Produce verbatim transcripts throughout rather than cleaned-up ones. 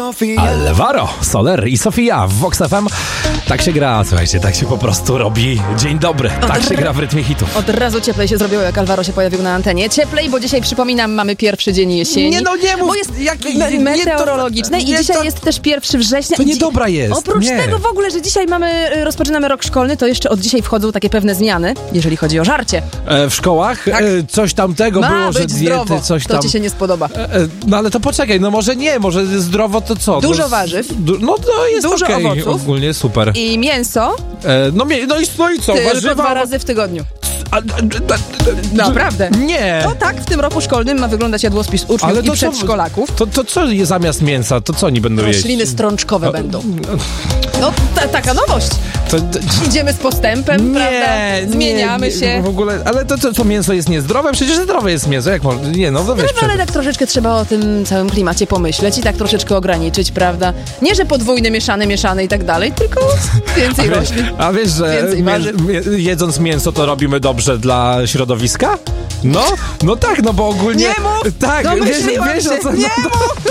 Alvaro Soler i Sofia w Vox F M. Tak się gra, słuchajcie, tak się po prostu robi. Dzień dobry, tak się gra w rytmie hitów. Od razu cieplej się zrobiło, jak Alvaro się pojawił na antenie. Cieplej, bo dzisiaj, przypominam, mamy pierwszy dzień jesieni. Nie no, nie mów! Bo jest jak, me- meteorologiczne i dzisiaj to, jest też pierwszy września. To niedobra jest. Oprócz nie. tego w ogóle, że dzisiaj mamy, rozpoczynamy rok szkolny, to jeszcze od dzisiaj wchodzą takie pewne zmiany, jeżeli chodzi o żarcie. E, w szkołach tak. e, coś tamtego Ma było, że być diety, zdrowo. coś tam. To ci się nie spodoba. E, e, no ale to poczekaj, no może nie, może zdrowo to co? Dużo no, warzyw. Du- no to jest Dużo okej, owoców. ogólnie super. I mięso. E, no, mie- no, i, no i co? Tylko Warzywa? dwa razy w tygodniu. A, a, a, a, Naprawdę. Nie. To tak w tym roku szkolnym ma wyglądać jadłospis uczniów Ale i to przedszkolaków. To, to co je zamiast mięsa? To co oni będą jeść? Rośliny strączkowe No, będą. No, ta, taka nowość. To, to, Idziemy z postępem, nie, prawda? Zmieniamy nie, się. W ogóle, ale to, to, to mięso jest niezdrowe? Przecież zdrowe jest mięso. Jak można? Nie, no to wiesz. No, ale tak troszeczkę trzeba o tym całym klimacie pomyśleć i tak troszeczkę ograniczyć, prawda? Nie, że podwójne, mieszane, mieszane i tak dalej, tylko więcej a, roślin. a wiesz, że Więcej mię, warzyw. mię, jedząc mięso to robimy dobrze dla środowiska? No, no tak, no bo ogólnie... Nie mów! Tak, wiesz, Domyśliłam wiesz się. o co... Nie no,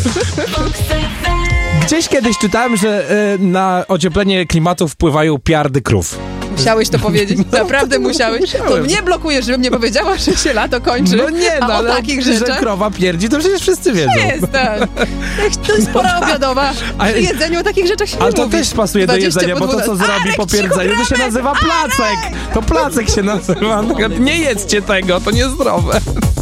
Gdzieś kiedyś czytałem, że y, na ocieplenie klimatu wpływają piardy krów. Musiałeś to powiedzieć. Naprawdę musiałeś. musiałem. To mnie blokujesz, żebym nie powiedziała, że się lato kończy. No nie, no A o ale takich że rzeczach krowa pierdzi, to przecież wszyscy wiedzą. jest, tak. Jak to jest pora obiadowa. Ale- Przy jedzeniu o takich rzeczach się Ale nie to mówi. też pasuje do dwadzieścia jedzenia, bo to co podwójne- zrobi Arek, po cicho, pierdzeniu, to się Bramek! nazywa placek. To placek się nazywa. Nie jedzcie tego, to niezdrowe.